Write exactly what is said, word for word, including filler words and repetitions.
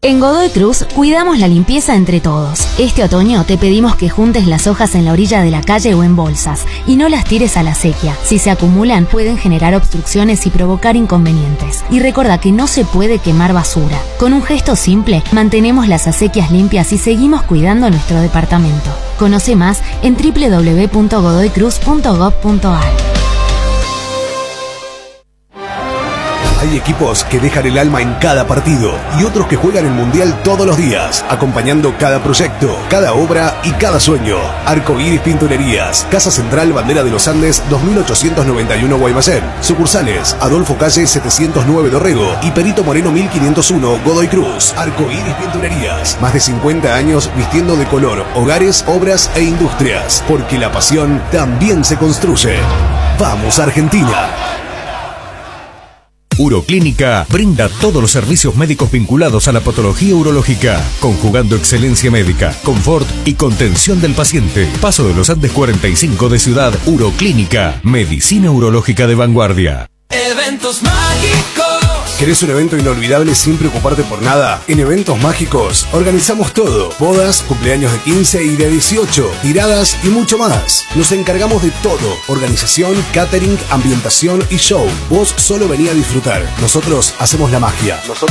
En Godoy Cruz cuidamos la limpieza entre todos. Este otoño te pedimos que juntes las hojas en la orilla de la calle o en bolsas y no las tires a la sequía. Si se acumulan pueden generar obstrucciones y provocar inconvenientes. Y recuerda que no se puede quemar basura. Con un gesto simple mantenemos las acequias limpias y seguimos cuidando nuestro departamento. Conoce más en doble u doble u doble u punto godoy cruz punto gob punto a r. Hay equipos que dejan el alma en cada partido y otros que juegan el Mundial todos los días, acompañando cada proyecto, cada obra y cada sueño. Arcoíris Pinturerías, Casa Central, Bandera de los Andes, dos mil ochocientos noventa y uno Guaymallén. Sucursales, Adolfo Calle setecientos nueve Dorrego y Perito Moreno mil quinientos uno Godoy Cruz. Arcoíris Pinturerías, más de cincuenta años vistiendo de color hogares, obras e industrias, porque la pasión también se construye. ¡Vamos, Argentina! Uroclínica brinda todos los servicios médicos vinculados a la patología urológica, conjugando excelencia médica, confort y contención del paciente. Paso de los Andes cuarenta y cinco de Ciudad. Uroclínica, medicina urológica de vanguardia. Eventos mágicos. ¿Querés un evento inolvidable sin preocuparte por nada? En Eventos Mágicos organizamos todo: bodas, cumpleaños de quince y de dieciocho, tiradas y mucho más. Nos encargamos de todo: organización, catering, ambientación y show. Vos solo vení a disfrutar. Nosotros hacemos la magia. Nosotros